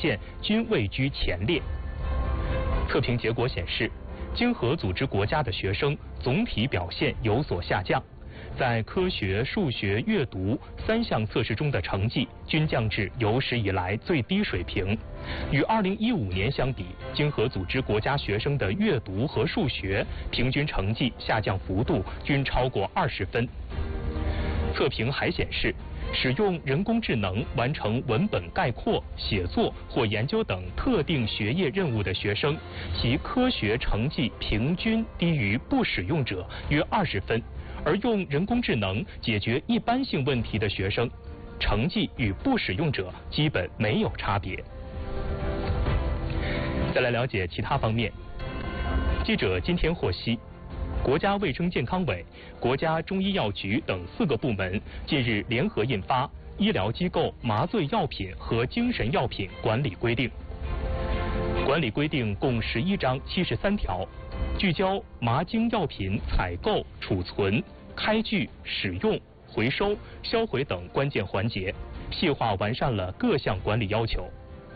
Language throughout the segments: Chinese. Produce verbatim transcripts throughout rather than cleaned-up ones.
现均位居前列。测评结果显示，经合组织国家的学生总体表现有所下降，在科学、数学、阅读三项测试中的成绩均降至有史以来最低水平。与二零一五年相比，经合组织国家学生的阅读和数学平均成绩下降幅度均超过二十分。测评还显示，使用人工智能完成文本概括、写作或研究等特定学业任务的学生，其科学成绩平均低于不使用者约二十分，而用人工智能解决一般性问题的学生，成绩与不使用者基本没有差别。再来了解其他方面，记者今天获悉，国家卫生健康委、国家中医药局等四个部门近日联合印发《医疗机构麻醉药品和精神药品管理规定》。管理规定共十一章七十三条，聚焦麻精药品采购、储存、开具、使用、回收、销毁等关键环节，细化完善了各项管理要求。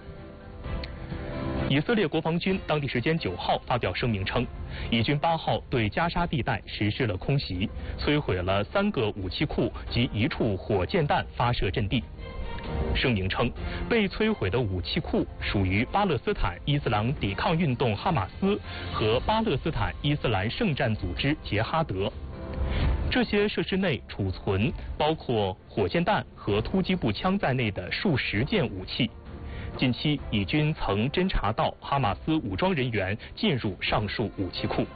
以色列国防军当地时间九号发表声明称，以军八号对加沙地带实施了空袭，摧毁了三个武器库及一处火箭弹发射阵地。声明称，被摧毁的武器库属于巴勒斯坦伊斯兰抵抗运动哈马斯和巴勒斯坦伊斯兰圣战组织杰哈德。这些设施内储存包括火箭弹和突击步枪在内的数十件武器。近期，以军曾侦察到哈马斯武装人员进入上述武器库。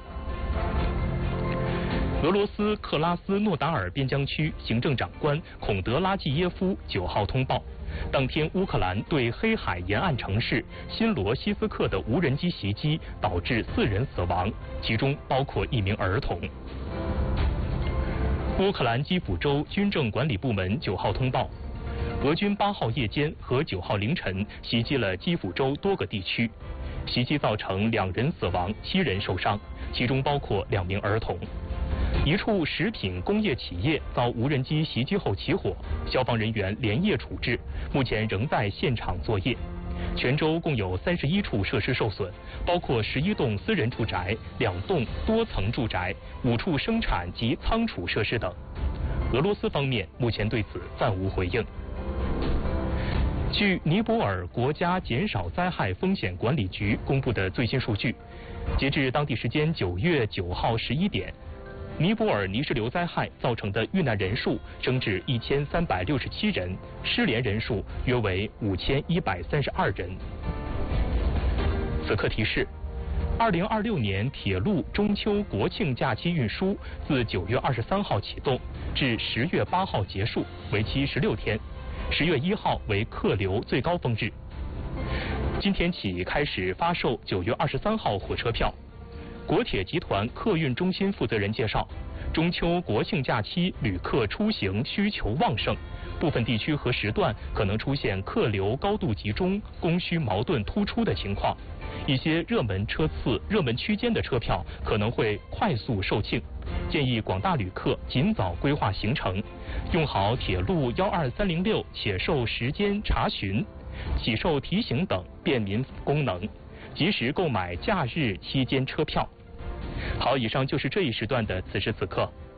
俄罗斯克拉斯诺达尔边疆区行政长官孔德拉季耶夫九号通报，当天乌克兰对黑海沿岸城市新罗西斯克的无人机袭击，导致四人死亡，其中包括一名儿童。乌克兰基辅州军政管理部门九号通报，俄军八号夜间和九号凌晨袭击了基辅州多个地区，袭击造成两人死亡、七人受伤，其中包括两名儿童。一处食品工业企业遭无人机袭击后起火，消防人员连夜处置，目前仍在现场作业。全州共有三十一处设施受损，包括十一栋私人住宅、两栋多层住宅、五处生产及仓储设施等。俄罗斯方面目前对此暂无回应。据尼泊尔国家减少灾害风险管理局公布的最新数据，截至当地时间九月九号十一点，尼泊尔泥石流灾害造成的遇难人数升至一千三百六十七人，失联人数约为五千一百三十二人。此刻提示：二零二六年铁路中秋国庆假期运输自九月二十三号启动，至十月八号结束，为期十六天。十月一号为客流最高峰日。今天起开始发售九月二十三号火车票。国铁集团客运中心负责人介绍，中秋国庆假期旅客出行需求旺盛，部分地区和时段可能出现客流高度集中、供需矛盾突出的情况。一些热门车次、热门区间的车票可能会快速售罄，建议广大旅客尽早规划行程，用好铁路幺二三零六且售时间查询、起售提醒等便民功能，及时购买假日期间车票。好，以上就是这一时段的此时此刻。